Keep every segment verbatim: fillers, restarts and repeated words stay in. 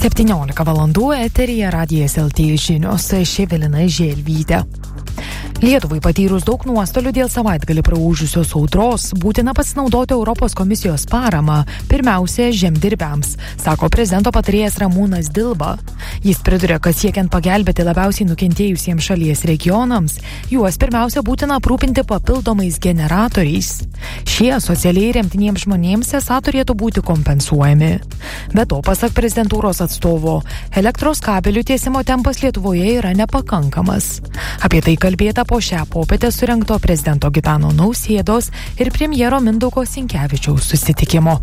septyniolika valandų eteryje Radijas L T žinios, ši Evelina Želvytė. Lietuvai patyrus daug nuostolių dėl savaitgalį praūžusios audros, būtina pasinaudoti Europos komisijos paramą, pirmiausia, žemdirbiams, sako prezidento patarėjas Ramūnas Dilba. Jis priduria, kad siekiant pagelbėti labiausiai nukentėjusiems šalies regionams, juos pirmiausia būtina aprūpinti papildomais generatoriais. Šie socialiai remtiniems žmonėms esą turėtų būti kompensuojami. Be to, pasak prezidentūros atstovo, elektros kabelių tiesimo tempas Lietuvoje yra nepakankamas. Apie tai kalbėta po šią popietę surengto prezidento Gitano Nausėdos ir premjero Mindaugo Sinkevičiaus susitikimo.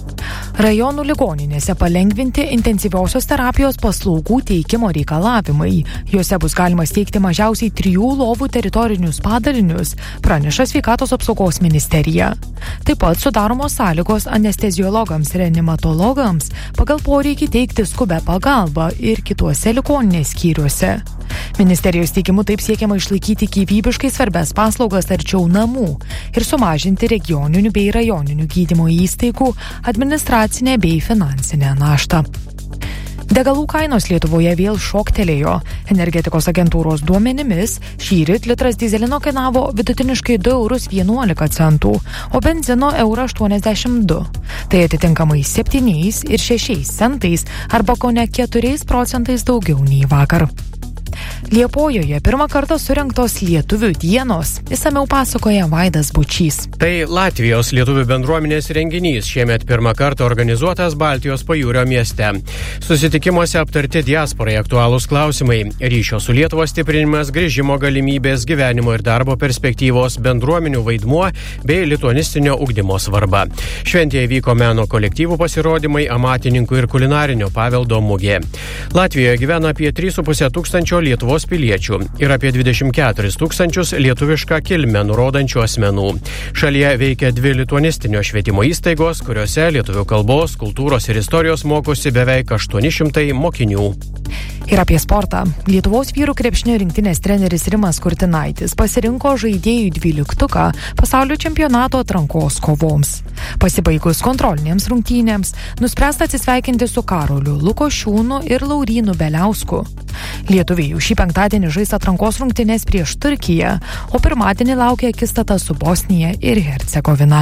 Rajonų ligoninėse palengvinti intensyviosios terapijos paslaugų teikimo reikalavimai. Juose bus galima steigti mažiausiai trijų lovų teritorinius padalinius, praneša Sveikatos apsaugos ministerija. Taip pat sudaromos sąlygos anesteziologams, reanimatologams pagal poreikį teikti skubę pagalbą ir kituose ligoninės skyriuose. Ministerijos teigimu taip siekiama išlaikyti gyvybiškai svarbias paslaugas arčiau namų ir sumažinti regioninių bei rajoninių gydymo įstaigų administracinę bei finansinę naštą. Degalų kainos Lietuvoje vėl šoktelėjo. Energetikos agentūros duomenimis šįryt litras dyzelino kainavo vidutiniškai du eurus vienuolika centų, o benzino eurą aštuoniasdešimt du. Tai atitinkamai septyniais ir šešiais centais arba kone keturiais procentais daugiau nei vakar. Liepojoje pirmą kartą surengtos lietuvių dienos. Išsamiau pasakoja Vaidas Bučys. Tai Latvijos lietuvių bendruomenės renginys, šiemet pirmą kartą organizuotas Baltijos pajūrio mieste. Susitikimuose aptarti diasporai aktualūs klausimai, ryšio su Lietuva stiprinimas, grįžimo galimybės, gyvenimo ir darbo perspektyvos, bendruomenių vaidmuo bei lituanistinio ugdymo svarba. Šventėje vyko meno kolektyvų pasirodymai, amatininkų ir kulinarinio paveldo mugė. Latvijoje gyvena apie tris su puse tūkstančio Lietuvos piliečių ir apie dvidešimt keturis tūkstančius lietuvišką kilmę nurodančių asmenų. Šalyje veikia dvi lituanistinio švietimo įstaigos, kuriuose lietuvių kalbos, kultūros ir istorijos mokosi beveik aštuoni šimtai mokinių. Ir apie sportą. Lietuvos vyrų krepšinio rinktinės treneris Rimas Kurtinaitis pasirinko žaidėjų dvyliktuką pasaulio čempionato atrankos kovoms. Pasibaigus kontrolinėms rungtynėms, nuspręsta atsisveikinti su Karoliu Lukošiūnu ir Laurynu Beliausku. Lietuviai jau šį penktadienį žais atrankos rungtynes prieš Turkiją, o pirmadienį laukia akistata su Bosnija ir Hercegovina.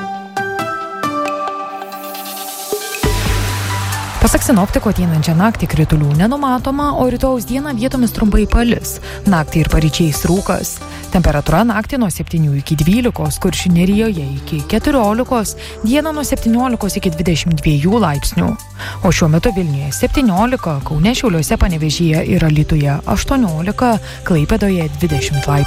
Pasak sinoptiko, ateinančią naktį kritulių nenumatoma, o rytojaus dieną vietomis trumpai palis. Naktį ir paryčiais rūkas. Temperatūra naktį nuo septynių iki dvylikos, Kuršių nerijoje iki keturiolikos, dieną nuo septyniolikos iki dvidešimt dviejų laipsnių. O šiuo metu Vilniuje septyniolika, Kaune, Šiauliuose, Panevėžyje ir Alytuje aštuoniolika, Klaipėdoje dvidešimt laipsnių.